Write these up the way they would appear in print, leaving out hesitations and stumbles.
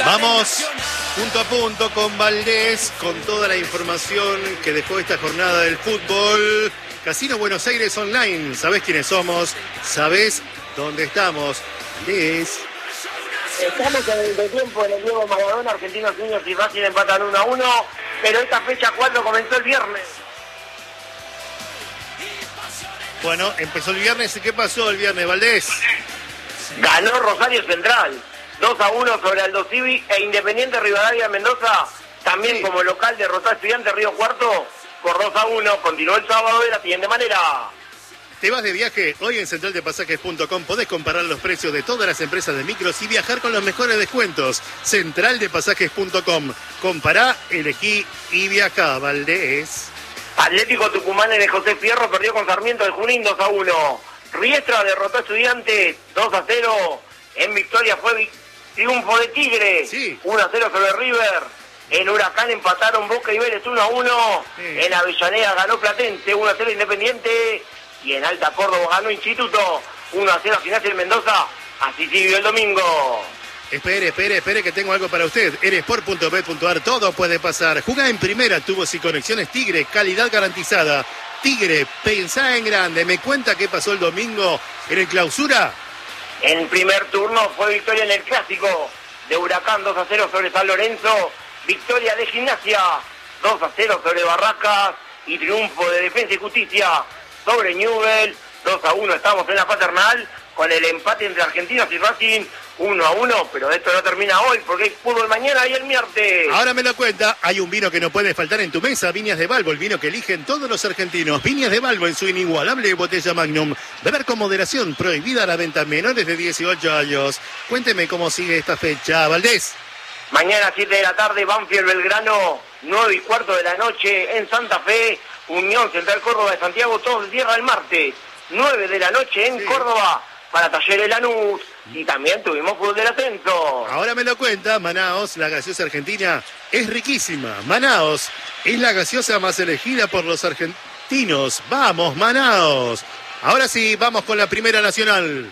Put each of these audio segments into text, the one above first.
Vamos punto a punto con Valdés, con toda la información que dejó esta jornada del fútbol. Casino Buenos Aires Online, ¿sabés quiénes somos? ¿Sabés dónde estamos? Valdés. Estamos en el tiempo en el Diego Maradona, Argentinos Juniors y Racing empatan 1-1, pero esta fecha 4 comenzó el viernes. Bueno, empezó el viernes. ¿Y qué pasó el viernes, Valdés? Ganó Rosario Central 2-1 sobre Aldo Civi e Independiente Rivadavia Mendoza, también como local derrotó a Estudiantes Río Cuarto por 2-1. Continuó el sábado de la siguiente manera. ¿Te vas de viaje? Hoy en centraldepasajes.com podés comparar los precios de todas las empresas de micros y viajar con los mejores descuentos. Centraldepasajes.com. Compará, elegí y viajá, Valdés. Atlético Tucumán en el José Fierro perdió con Sarmiento de Junín 2-1. Riestra derrotó a Estudiantes 2-0. En Victoria fue triunfo de Tigre, sí. 1-0 sobre River. En Huracán empataron Boca y Vélez 1-1. Sí. En Avellaneda ganó Platense 1-0 Independiente. Y en Alta Córdoba ganó Instituto 1-0 a Gimnasia de Mendoza. Así siguió el domingo. Espere, que tengo algo para usted. Eresport.bet.ar, todo puede pasar. Jugá en primera, tubos y conexiones Tigre, calidad garantizada. Tigre, pensá en grande. ¿Me cuenta qué pasó el domingo en el Clausura? En primer turno fue victoria en el Clásico de Huracán 2-0 sobre San Lorenzo. Victoria de Gimnasia 2-0 sobre Barracas. Y triunfo de Defensa y Justicia sobre Newell 2-1. Estamos en la paternal con el empate entre Argentinos y Racing 1-1, pero esto no termina hoy porque hay fútbol mañana y el miércoles. Ahora me lo cuenta, hay un vino que no puede faltar en tu mesa, Viñas de Balbo, el vino que eligen todos los argentinos. Viñas de Balbo en su inigualable botella Magnum. Beber con moderación, prohibida la venta a menores de 18 años. Cuénteme cómo sigue esta fecha, Valdés. Mañana 7 de la tarde, Banfield Belgrano, 9:15 de la noche en Santa Fe. Unión Central Córdoba de Santiago, todo se cierra el martes, 9 de la noche en Córdoba, para Talleres Lanús. Y también tuvimos fútbol del ascenso. Ahora me lo cuenta, Manaos, la gaseosa argentina es riquísima. Manaos es la gaseosa más elegida por los argentinos. ¡Vamos, Manaos! Ahora sí, vamos con la Primera Nacional.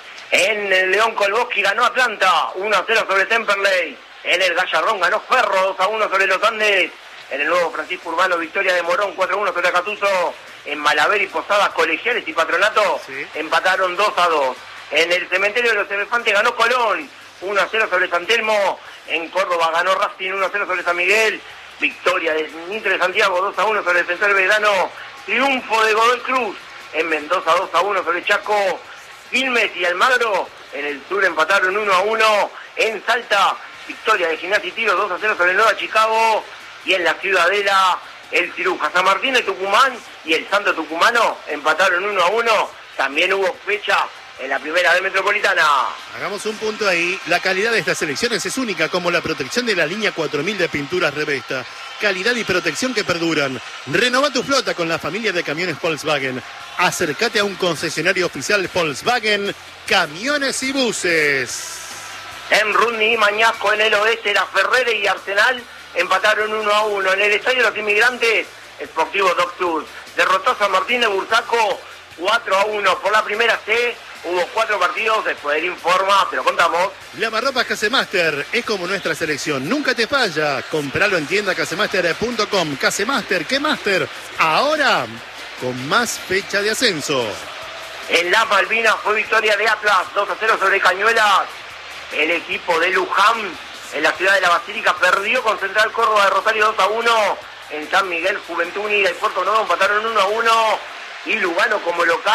En el León Colboschi ganó Atlanta, 1-0 sobre Temperley. En el Gallarrón ganó Ferro, 2-1 sobre los Andes. En el Nuevo Francisco Urbano, victoria de Morón, 4-1 sobre Acatuso. En Malaver y Posadas, Colegiales y Patronato, empataron 2-2. En el Cementerio de los Elefantes ganó Colón, 1-0 sobre San Telmo. En Córdoba ganó Racing, 1-0 sobre San Miguel. Victoria de Mitre de Santiago, 2-1 sobre el Defensor Belgrano. Triunfo de Godoy Cruz. En Mendoza, 2-1 sobre Chaco. Quilmes y Almagro en el sur empataron 1-1. En Salta, victoria de Gimnasia y Tiro, 2-0 sobre Nueva Chicago. Y en la Ciudadela, el Ciruja San Martín de Tucumán y el Santo Tucumano empataron 1-1. También hubo fecha en la primera B Metropolitana. Hagamos un punto ahí. La calidad de estas elecciones es única, como la protección de la línea 4000 de pinturas Revesta. Calidad y protección que perduran. Renova tu flota con la familia de camiones Volkswagen. Acércate a un concesionario oficial Volkswagen, camiones y buses. En Rudni y Mañasco, en el oeste, la Ferrere y Arsenal empataron 1-1. En el Estadio de los Inmigrantes, Sportivo Doctur derrotó a San Martín de Bursaco 4-1. Por la primera C hubo 4 partidos, después del informa, pero contamos. Lavarropas Casemaster es como nuestra selección, nunca te falla. Compralo en tienda casemaster.com. Casemaster, ¿qué Master? Ahora con más fecha de ascenso. En Las Malvinas fue victoria de Atlas 2-0 sobre Cañuelas. El equipo de Luján en la ciudad de la Basílica perdió con Central Córdoba de Rosario 2-1. En San Miguel, Juventud Unida y Puerto Nuevo empataron 1-1. Y Lugano como local